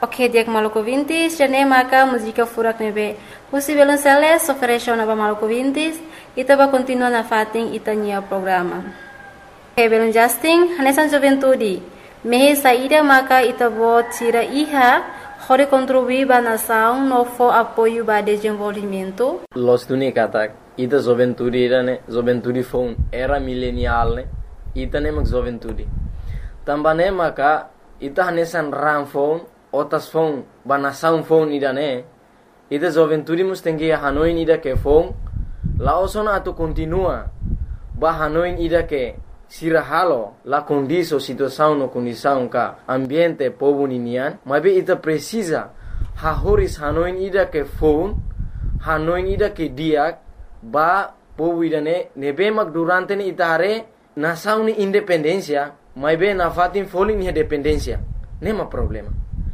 Ok, dia Maluku Vintis, jane maka música furak nebe. Husi Belonceles ofereceu na Maluku Vintis, ita ba continua na fating itanya programa. Ok, Belon Justin, hanesan juventude. Mehe saída maka ita bo tira iha, hore contribuir ba nação no fo apoio ba desenvolvimento. Los tuni katak, ita juventude ne, juventude phone era millennial ne, ita ne mak juventude. Tambane maka ita hanesan ram phone otas phone banasaun phone ida ne ida juventude mustengi hanoin ida ke phone laosona atu continua ba hanoin ida ke sirahalo la condiso situação no condição ka ambiente povo ninian mabe ita precisa hahoris hanoin ida ke phone hanoin ida ke diak ba povo ida ne nebe mak durante ni ita hare nasaun ni independencia mabe na fatin foling ni dependencia nema problema.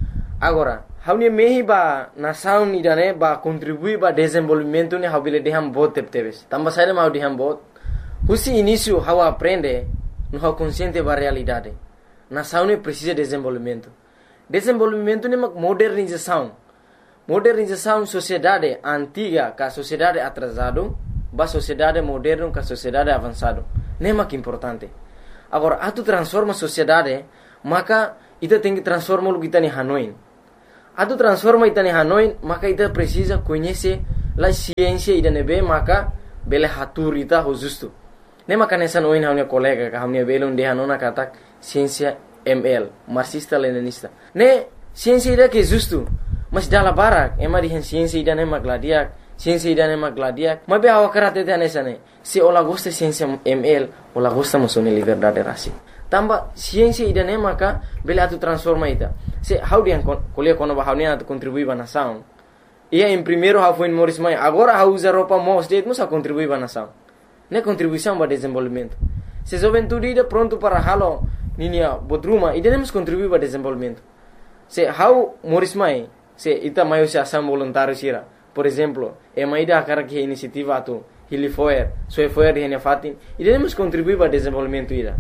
Agora, haunia mehi ba nação ni dane ba contribuir ba desenvolvimento ni habile deham bot tepteves. Tamba saída mau deham bot. Husi início hau aprende no hau consciente ba realidade. Nação ni precisa desenvolvimento. Desenvolvimento ni mak modernização. Modernização sociedade antiga ka sociedade atrasado ba sociedade moderno ka sociedade avançado. Nem mak importante. Agora, atu transforma sociedade, maka ita tem que transformar o que está em Hanoi. Atu transforma ita em Hanoi, maka ita precisa conhecer a ciência ida nebe, maka bele hatur ita ho justo. Ne maka nessa noin haunia colega, ka haunia belon de hanona katak ciência ML, marxista leninista. Ne ciência ida que justo, mas dala barak, ema di ciência ida ne magladiak, ciência ida ne magladiak. Mas be hawa karate te nessa ne. Se ola gosta ciência ML, ola gosta mosone liberdade raci. Tamba ciência ida ne maka bele atu transforma ita. Se how dia kuliah kono ba haunia atu contribui ba nação. Ia em primeiro how foi em Morris Mai, agora how usa roupa mos de musa contribui ba nação. Ne contribuição ba desenvolvimento. Se juventude ida pronto para halo ninia bodruma ida nemos contribui ba desenvolvimento. Se how Morris Mai, se ita maio se ação voluntário sira. Por exemplo, e maida cara que iniciativa atu Hilifoer, Soefoer de Henefatin, ida nemos contribui ba desenvolvimento ida.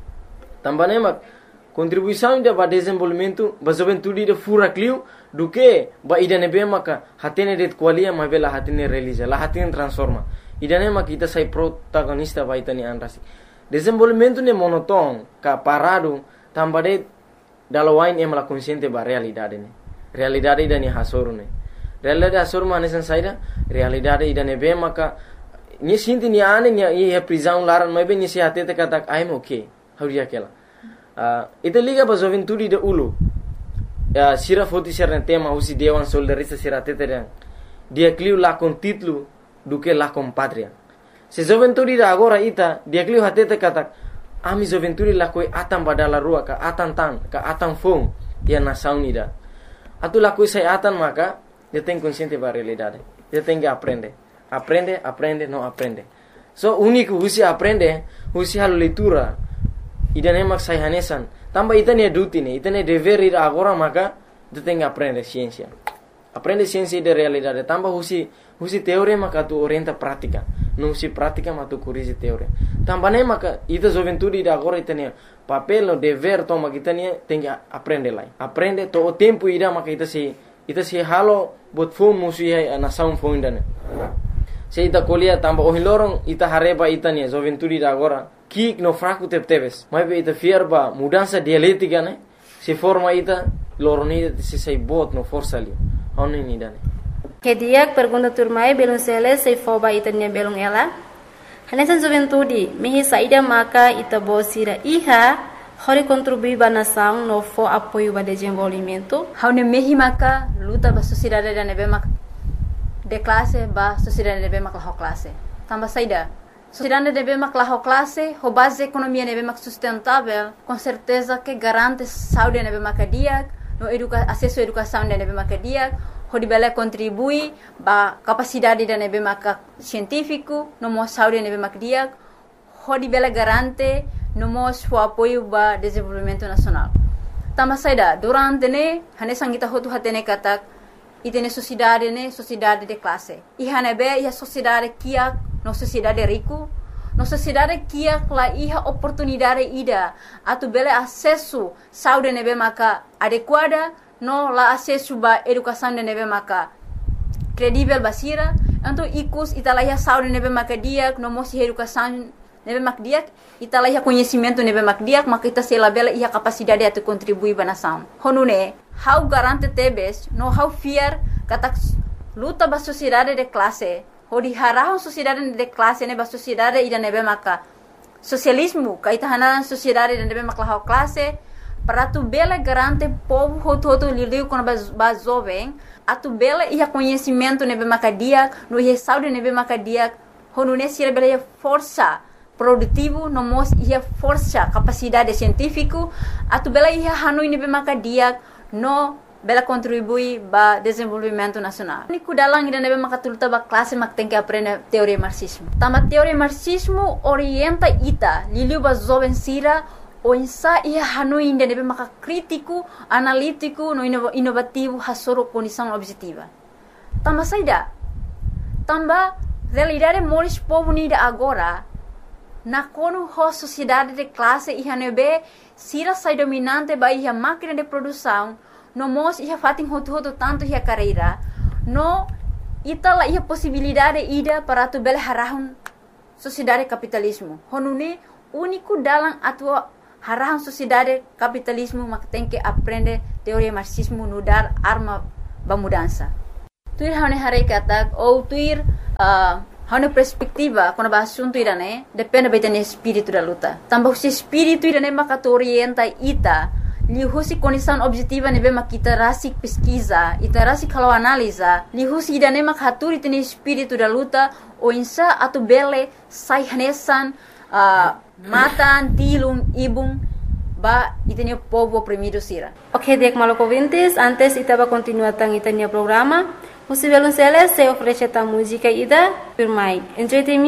Também mak contribuição ida ba desenvolvimento ba juventude ida fura clio do que ba ida nebe maka hatene det qualia ma bela hatene realiza la hatene transforma ida ne mak ita sai protagonista ba itani anrasi desenvolvimento ne monoton ka parado tambade dalawain em la consciente ba realidade ne realidade ida ni hasoru ne realidade hasoru ma nesan saida realidade ida nebe maka ni sinti ni ane ni e prisão laran ma be ni se hatete katak I'm okay how dia kela ita liga ba juventude de ulu sira foti serna tema usi dewan soldarista sira teteren dia clio la con título do que la com patria se juventude da agora ita dia clio hatete kata ami juventude la koi atam badala rua ka atan tan ka atam fong dia nação unida atu la koi sai atan maka dia tem consciente ba realidade dia tem que aprende não aprende so único usi aprende usi halo leitura ida nemak sai hanesan tamba ita ne duty ne ita ne dever ida agora maka tu tem que aprender ciência de realidade tamba husi teoria maka tu orienta prática não husi prática mas tu corrige teoria tamba ne maka ita juventude ida agora ita ne papel no dever toma kita ne tem que aprender lá aprende to o tempo ida maka ita se halo bot phone musi a nação phone dane se ita colia tamba o hilorong ita hareba ita ne juventude ida agora kik no fraco tepteves mas be ita fierba mudança dialética né se forma ita loroni se sai bot no força ali oni ni dane Que dia pergunta turmai belum sele se foba ita nya belum ela hanesan juventude mehi saída maka ita bosira iha hori contribuir ba nação no fo apoio ba desenvolvimento haune mehi maka luta ba sociedade da nebe mak de classe ba sociedade nebe mak la classe tamba saída sociedade deve mak la classe, ho base economia deve mak sustentável, com certeza que garante saúde deve mak dia, no acesso à educação deve mak dia, ho dibele contribui ba capacidade deve mak científico, no mo saúde deve mak dia, ho dibele garante no mo o apoio ba desenvolvimento nacional. Tama saida durante ne hanesang kita hotu hatene katak itene sociedade de classe. Ihanebe ia sociedade kia no sociedade rico, no sociedade kia la iha oportunidade ida atu bele acesso saúde nebe maka adequada no la acesso ba educação de nebe maka credível basira, então ikus italahia saúde nebe maka diak, no mosi educação nebe mak diak, italahia conhecimento nebe mak diak, maka ita se labela ia capacidade atu contribuir ba nação. Honune, how garante tebes, no how fear katak luta ba sociedade de classe, hodi harahon sociedade de classe ne ba sociedade ida nebe maka socialismo, kaita hanaran sociedade de nebe maka classe, para tu bela garante povo hoto liliu quando ba jovem, atu bela ia conhecimento nebe maka diak, no ia saúde nebe maka diak, honune sira bela ia força produtivo, no mos ia força capacidade científico, atu bela ia hanui nebe maka diak, no bela contribui ba desenvolvimento nacional. Ni kudalang ida nebe maka tuluta ba classe mak tem que aprender teoria marxismo. Tama teoria marxismo orienta ita liliu ba jovem sira o insa ia hanui ida nebe maka crítico, analítico, no inovativo hasoro condição objetiva. Tama saida. Tamba realidade moris povo nida agora na kono ho sociedade de classe ia nebe sira sai dominante ba ia máquina de produção no mos ia fatin hoto tanto ia carreira no itala ia possibilidade ida para tu bel harahun sociedade capitalismo honune único dalam atua harahun sociedade capitalismo mak tem que aprender teoria marxismo no dar arma ba mudança tuir hane hare katak ou tuir hane perspectiva quando ba assunto irane depende betene espírito da luta tambah se espírito irane maka orienta ita lihusi condição objetiva nebe makita rasi pesquisa ita rasi kalau analisa lihusi idane mak haturi tene espírito da luta o insa atu bele sai hanesan matan tilum ibung ba itene povo oprimido sira. Ok, Diak Maloko Vintis, antes itaba continua tang itania programa. Musivelun Celes se oferece ta música ida firmai. Entretenimento